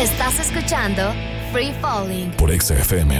Estás escuchando Free Falling por XFM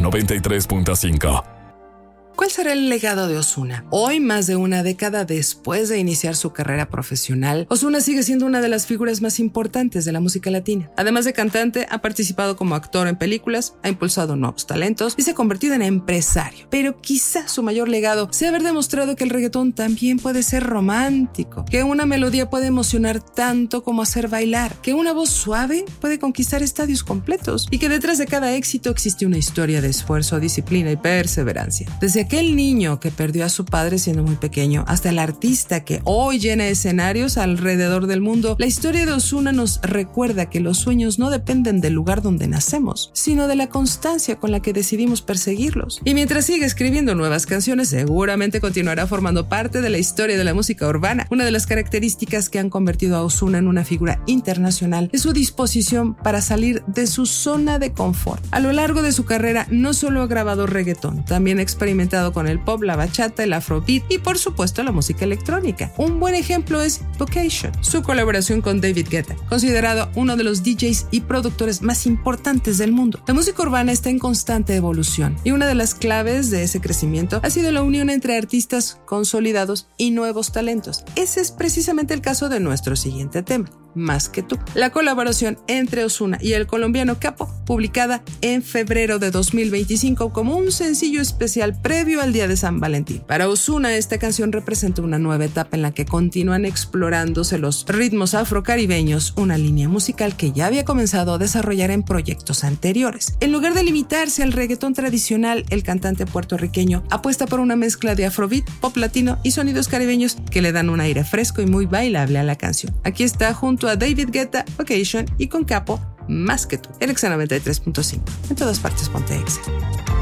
93.5. ¿Cuál será el legado de Ozuna? Hoy, más de una década después de iniciar su carrera profesional, Ozuna sigue siendo una de las figuras más importantes de la música latina. Además de cantante, ha participado como actor en películas, ha impulsado nuevos talentos y se ha convertido en empresario. Pero quizá su mayor legado sea haber demostrado que el reggaetón también puede ser romántico, que una melodía puede emocionar tanto como hacer bailar, que una voz suave puede conquistar estadios completos y que detrás de cada éxito existe una historia de esfuerzo, disciplina y perseverancia. Desde aquel niño que perdió a su padre siendo muy pequeño hasta el artista que hoy llena escenarios alrededor del mundo, la historia de Ozuna nos recuerda que los sueños no dependen del lugar donde nacemos, sino de la constancia con la que decidimos perseguirlos. Y mientras sigue escribiendo nuevas canciones, seguramente continuará formando parte de la historia de la música urbana. Una de las características que han convertido a Ozuna en una figura internacional es su disposición para salir de su zona de confort. A lo largo de su carrera no solo ha grabado reggaetón, también ha experimentado con el pop, la bachata, el afrobeat y por supuesto la música electrónica. Un buen ejemplo es Vocation, su colaboración con David Guetta, considerado uno de los DJs y productores más importantes del mundo. La música urbana está en constante evolución y una de las claves de ese crecimiento ha sido la unión entre artistas consolidados y nuevos talentos. Ese es precisamente el caso de nuestro siguiente tema, Más que tú. La colaboración entre Ozuna y el colombiano Capo, publicada en febrero de 2025 como un sencillo especial previo al Día de San Valentín. Para Ozuna, esta canción representa una nueva etapa en la que continúan explorándose los ritmos afrocaribeños, una línea musical que ya había comenzado a desarrollar en proyectos anteriores. En lugar de limitarse al reggaetón tradicional, el cantante puertorriqueño apuesta por una mezcla de afrobeat, pop latino y sonidos caribeños que le dan un aire fresco y muy bailable a la canción. Aquí está junto a David Guetta, Vocation y con Capo, Más que tú. El Exa 93.5. En todas partes ponte Exa.